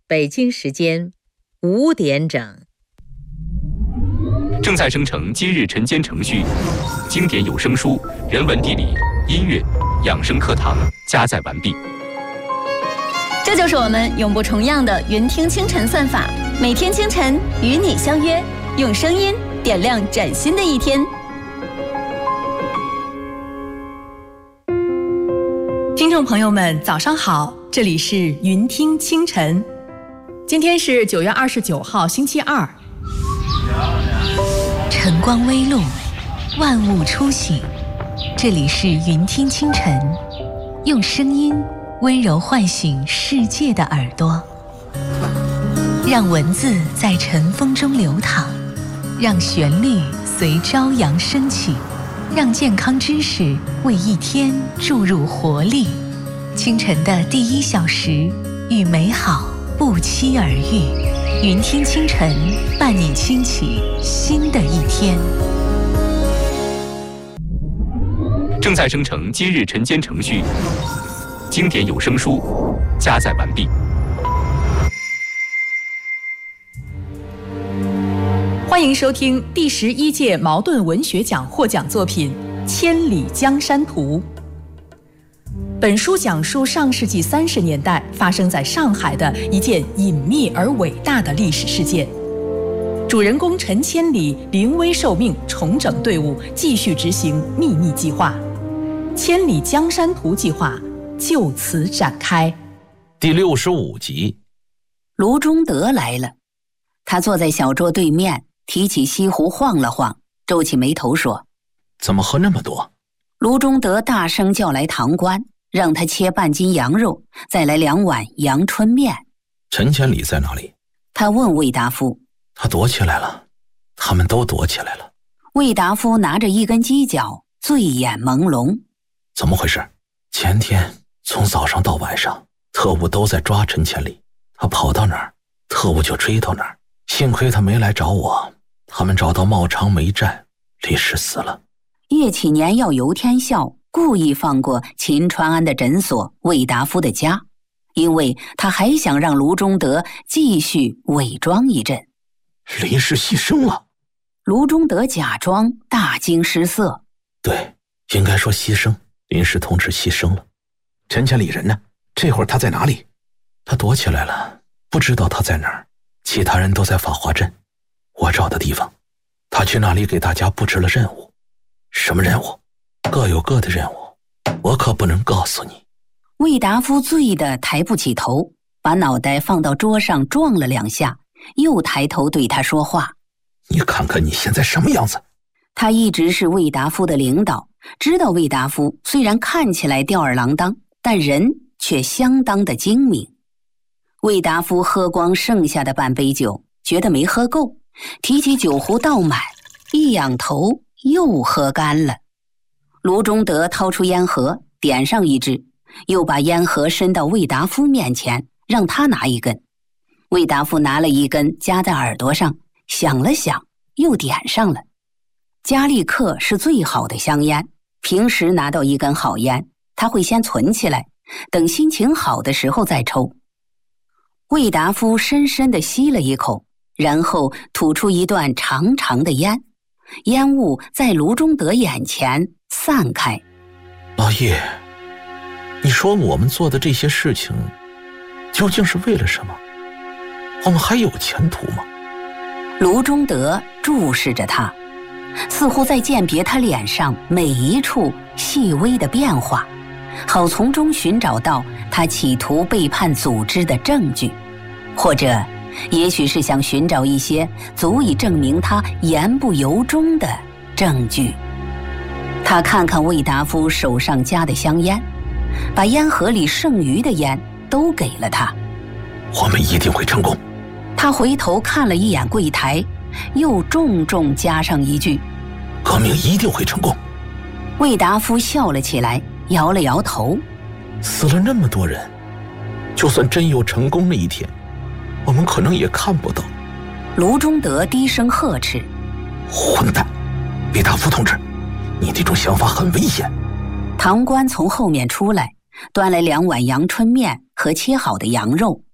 北京时间5点整。 正在生成今日晨间程序，经典有声书、人文地理、音乐、养生课堂加载完毕。 这就是我们永不重样的云听清晨算法，每天清晨与你相约，用声音点亮崭新的一天。 听众朋友们，早上好，这里是云听清晨。今天是9月29号，星期二。 晨光微露，万物初醒，这里是云听清晨，用声音温柔唤醒世界的耳朵，让文字在晨风中流淌，让旋律随朝阳升起，让健康知识为一天注入活力。清晨的第1小时，与美好不期而遇。云听清晨，伴你轻启新的一天。 正在生成今日晨间程序，经典有声书加载完毕。 欢迎收听第11届茅盾文学奖获奖作品《千里江山图》。本书讲述上世纪30年代发生在上海的一件隐秘而伟大的历史事件。主人公陈千里临危受命，重整队伍，继续执行秘密计划。千里江山图计划就此展开。 第65集， 卢中德来了。他坐在小桌对面，提起西壶晃了晃，皱起眉头说：“ 怎么喝那么多？” 卢中德大声叫来堂官，让他切半斤羊肉，再来2碗阳春面。 陈千里在哪里？ 他问魏达夫。 他躲起来了，他们都躲起来了。 魏达夫拿着一根鸡脚，醉眼朦胧。 怎么回事？前天从早上到晚上，特务都在抓陈千里，他跑到哪儿，特务就追到哪儿。幸亏他没来找我，他们找到茂昌煤站，李氏死了。 叶启年要游天笑，故意放过秦川安的诊所、魏达夫的家，因为他还想让卢中德继续伪装一阵。 李氏牺牲了。 卢中德假装大惊失色。 对，应该说牺牲。林氏同志牺牲了。陈千里人呢？这会儿他在哪里？他躲起来了，不知道他在哪儿。其他人都在法华镇，我找的地方。他去那里给大家布置了任务。什么任务？各有各的任务，我可不能告诉你。 魏达夫醉得抬不起头，把脑袋放到桌上撞了2下，又抬头对他说话。 你看看你现在什么样子。 他一直是魏达夫的领导，知道魏达夫虽然看起来吊儿郎当，但人却相当的精明。魏达夫喝光剩下的半杯酒，觉得没喝够，提起酒壶倒满，一仰头又喝干了。卢中德掏出烟盒，点上一支，又把烟盒伸到魏达夫面前，让他拿一根。魏达夫拿了一根夹在耳朵上，想了想，又点上了。加利克是最好的香烟，平时拿到一根好烟，他会先存起来，等心情好的时候再抽。魏达夫深深地吸了一口，然后吐出一段长长的烟，烟雾在卢中德眼前散开。 老叶，你说我们做的这些事情究竟是为了什么？我们还有前途吗？ 卢中德注视着他，似乎在鉴别他脸上每一处细微的变化，好从中寻找到他企图背叛组织的证据，或者也许是想寻找一些足以证明他言不由衷的证据。他看看魏达夫手上夹的香烟，把烟盒里剩余的烟都给了他。 我们一定会成功。 他回头看了一眼柜台，又重重加上一句： 革命一定会成功。 魏达夫笑了起来，摇了摇头。 死了那么多人，就算真有成功那一天，我们可能也看不到。 卢中德低声呵斥： 混蛋，魏达夫同志，你这种想法很危险。 堂官从后面出来，端来2碗阳春面和切好的羊肉。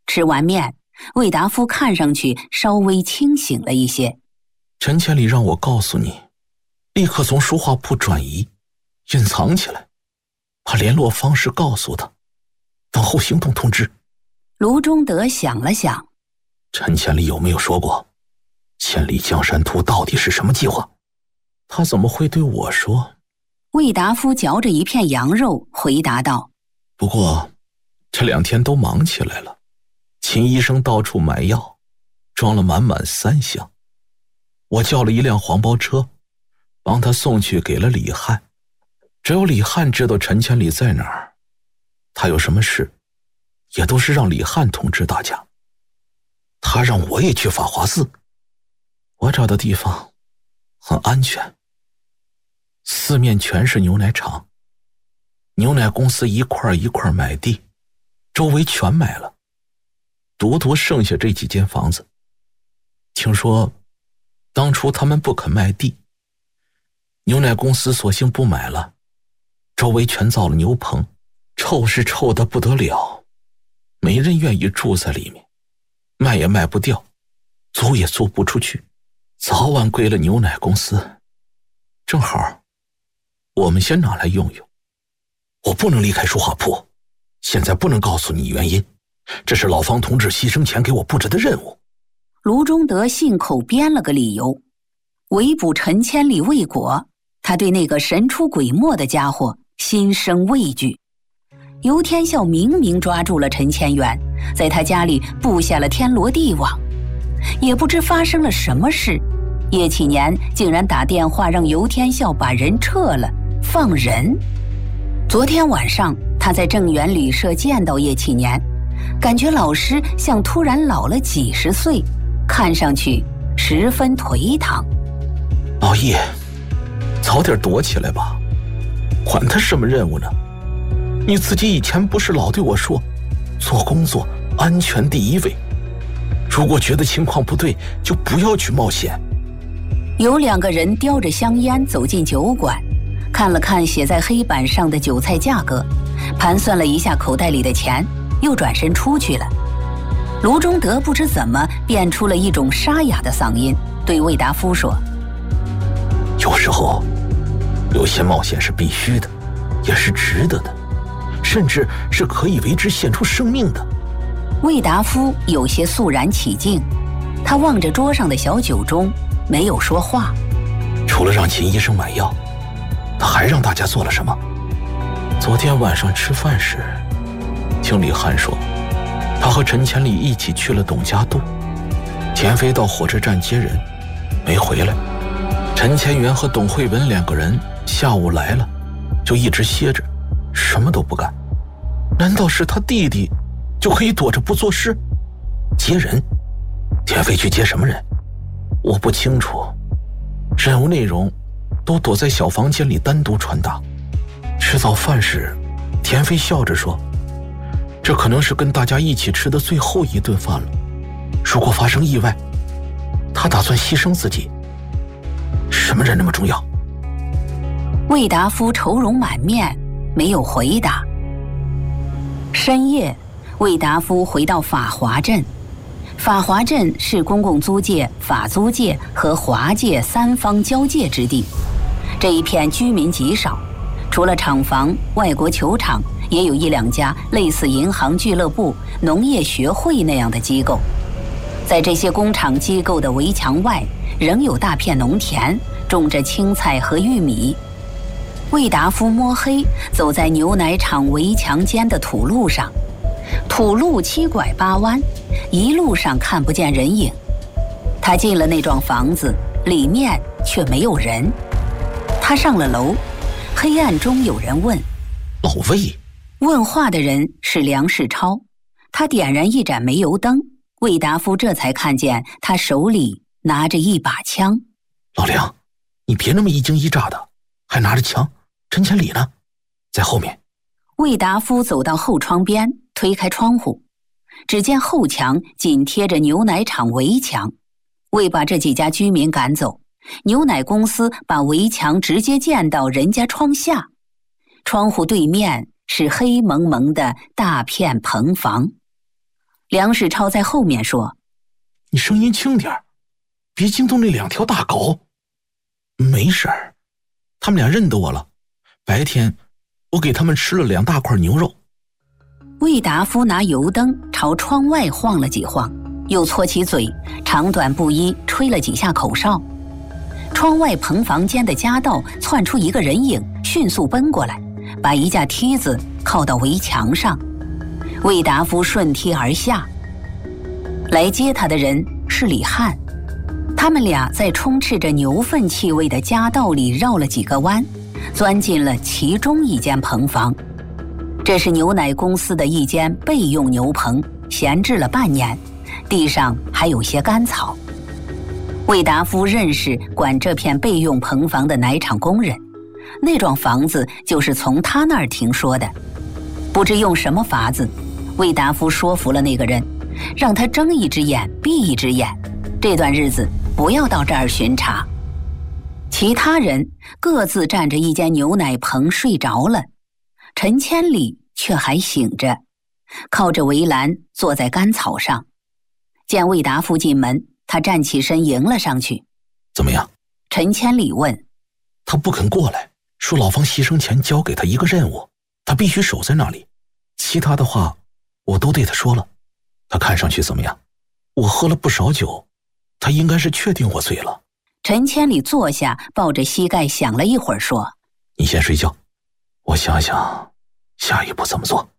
吃完面，魏达夫看上去稍微清醒了一些。 陈千里让我告诉你，立刻从书画铺转移，隐藏起来，把联络方式告诉他，等候行动通知。 卢中德想了想， 陈千里有没有说过千里江山图到底是什么计划？他怎么会对我说？ 魏达夫嚼着一片羊肉回答道， 不过这2天都忙起来了，秦医生到处买药，装了满满3箱。我叫了一辆黄包车，帮他送去给了李汉。只有李汉知道陈千里在哪儿，他有什么事也都是让李汉通知大家。他让我也去法华寺，我找的地方很安全，四面全是牛奶厂，牛奶公司一块一块买地，周围全买了，独剩下这几间房子。听说当初他们不肯卖地，牛奶公司索性不买了，周围全造了牛棚，臭是臭得不得了，没人愿意住在里面，卖也卖不掉，租也租不出去，早晚归了牛奶公司。正好我们先拿来用用。我不能离开书画铺，现在不能告诉你原因，这是老方同志牺牲前给我布置的任务。 卢中德信口编了个理由，围捕陈千里未果，他对那个神出鬼没的家伙心生畏惧。游天笑明明抓住了陈千元，在他家里布下了天罗地网，也不知发生了什么事，叶启年竟然打电话让游天笑把人撤了，放人。昨天晚上他在正源旅社见到叶启年，感觉老师像突然老了几十岁，看上去十分颓唐。 老叶，早点躲起来吧，管他什么任务呢？你自己以前不是老对我说，做工作安全第1位，如果觉得情况不对，就不要去冒险。 有2个人叼着香烟走进酒馆，看了看写在黑板上的韭菜价格，盘算了一下口袋里的钱，又转身出去了。卢中德不知怎么变出了一种沙哑的嗓音，对魏达夫说， 有时候有些冒险是必须的，也是值得的，甚至是可以为之献出生命的。 魏达夫有些肃然起敬，他望着桌上的小酒盅，没有说话。 除了让秦医生买药，他还让大家做了什么？昨天晚上吃饭时，听李汉说，他和陈千里一起去了董家渡，田飞到火车站接人，没回来。陈千元和董慧文2个人下午来了，就一直歇着，什么都不干。难道是他弟弟就可以躲着不做事？接人？田飞去接什么人？我不清楚。任务内容都躲在小房间里单独传达。吃早饭时，田飞笑着说，这可能是跟大家一起吃的最后一顿饭了，如果发生意外，他打算牺牲自己。什么人那么重要？ 魏达夫愁容满面，没有回答。深夜，魏达夫回到法华镇。法华镇是公共租界、法租界和华界3方交界之地，这一片居民极少，除了厂房、外国球场，也有1、2家类似银行、俱乐部、农业学会那样的机构。在这些工厂机构的围墙外，仍有大片农田，种着青菜和玉米。魏达夫摸黑走在牛奶厂围墙间的土路上，土路7拐8弯，一路上看不见人影。他进了那幢房子，里面却没有人。他上了楼，黑暗中有人问： 老魏？ 问话的人是梁世超，他点燃一盏煤油灯，魏达夫这才看见他手里拿着一把枪。 老梁，你别那么一惊一乍的，还拿着枪，陈千里呢？在后面。 魏达夫走到后窗边，推开窗户，只见后墙紧贴着牛奶厂围墙。为把这几家居民赶走，牛奶公司把围墙直接建到人家窗下，窗户对面是黑蒙蒙的大片棚房。 梁世超在后面说：“ 你声音轻点，别惊动那2条大狗。”没事儿，他们俩认得我了。白天我给他们吃了2大块牛肉。 魏达夫拿油灯朝窗外晃了几晃，又搓起嘴，长短不一吹了几下口哨。窗外棚房间的夹道窜出一个人影，迅速奔过来，把一架梯子靠到围墙上。魏达夫顺梯而下。来接他的人是李汉，他们俩在充斥着牛粪气味的夹道里绕了几个弯，钻进了其中一间棚房。这是牛奶公司的一间备用牛棚，闲置了半年，地上还有些干草。魏达夫认识管这片备用棚房的奶厂工人，那幢房子就是从他那儿听说的。不知用什么法子，魏达夫说服了那个人，让他睁一只眼闭一只眼，这段日子不要到这儿巡查。其他人各自占着一间牛奶棚睡着了，陈千里却还醒着，靠着围栏坐在干草上。见魏达夫进门，他站起身迎了上去。 怎么样？ 陈千里问。 他不肯过来，说老方牺牲前交给他一个任务，他必须守在那里，其他的话我都对他说了。他看上去怎么样？我喝了不少酒，他应该是确定我醉了。 陈千里坐下，抱着膝盖想了一会儿，说：“ 你先睡觉，我想想下一步怎么做。”